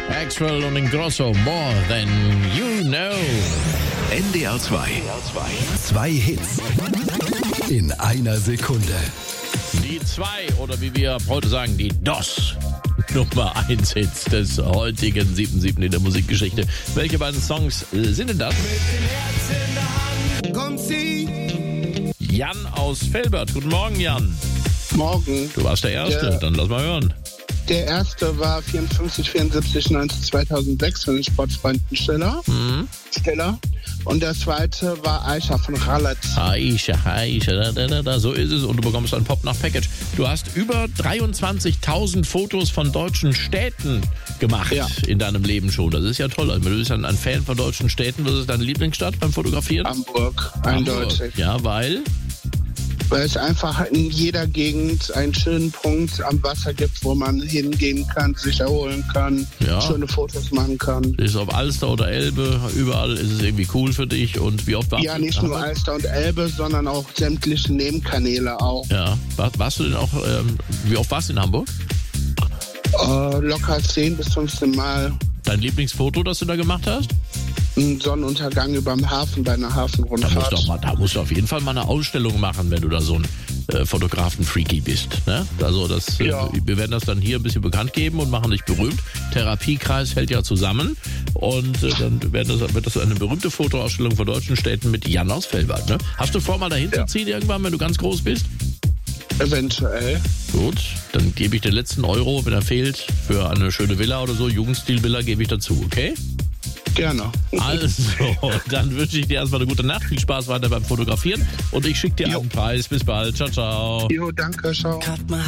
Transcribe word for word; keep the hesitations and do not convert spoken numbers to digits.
Axwell und Ingrosso, More Than You Know. N D R zwei. Zwei Hits in einer Sekunde. Die zwei, oder wie wir heute sagen, die D O S. Nummer eins Hits des heutigen sieben sieben in der Musikgeschichte. Welche beiden Songs äh, sind denn das? Mit dem Herz in der Hand kommt sie. Jan aus Velbert. Guten Morgen, Jan. Morgen. Du warst der Erste, Der- dann lass mal hören. Der erste war vierundfünfzig, vierundsiebzig, neunzehn, zweitausendsechs von den Sportfreunden Stiller. Mhm. Stiller. Und der zweite war Aisha von Khaled. Aisha, Aisha, da, da, da, da, so ist es. Und du bekommst ein Pop nach Package. Du hast über dreiundzwanzigtausend Fotos von deutschen Städten gemacht Ja. in deinem Leben schon. Das ist ja toll. Also, du bist ein, ein Fan von deutschen Städten. Was ist deine Lieblingsstadt beim Fotografieren? Hamburg, Hamburg. eindeutig. Ja, weil? Weil es einfach in jeder Gegend einen schönen Punkt am Wasser gibt, wo man hingehen kann, sich erholen kann, Ja. schöne Fotos machen kann. Ist auf Alster oder Elbe, überall ist es irgendwie cool für dich. Und wie oft warst Ja, du? nicht nur Alster und Elbe, sondern auch sämtliche Nebenkanäle auch. Ja, War, warst du denn auch, ähm, wie oft warst du in Hamburg? Äh, locker zehn bis fünfzehn Mal Dein Lieblingsfoto, das du da gemacht hast? ein Sonnenuntergang über dem Hafen bei einer Da musst, Hafenrundfahrt. du auch mal, da musst du auf jeden Fall mal eine Ausstellung machen, wenn du da so ein äh, Fotografen-Freaky bist. Ne? Also das, äh, Ja. wir werden das dann hier ein bisschen bekannt geben und machen dich berühmt. Therapiekreis hält ja zusammen und äh, dann werden das, wird das eine berühmte Fotoausstellung von deutschen Städten mit Jan aus Velbert. Ne? Hast du vor, mal dahin Ja. zu ziehen irgendwann, wenn du ganz groß bist? Eventuell. Gut, dann gebe ich den letzten Euro, wenn er fehlt, für eine schöne Villa oder so, Jugendstil-Villa, gebe ich dazu, okay? Gerne. Also, dann wünsche ich dir erstmal eine gute Nacht, viel Spaß weiter beim Fotografieren und ich schicke dir Jo. einen Preis. Bis bald, ciao, ciao. Jo, danke, ciao.